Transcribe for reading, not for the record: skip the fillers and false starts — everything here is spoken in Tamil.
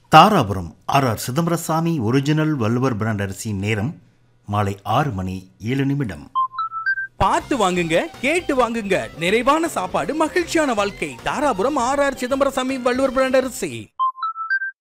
Dharapuram R Chidambarasamy original Valluvar brand அரிசி. நேரம் மாலை 6:07. பார்த்து வாங்குங்க, கேட்டு வாங்குங்க. நிறைவான சாப்பாடு, மகிழ்ச்சியான வாழ்க்கை. தாராபுரம் ஆர் சிதம்பரசாமி வள்ளுவர் பிராண்ட் அரிசி.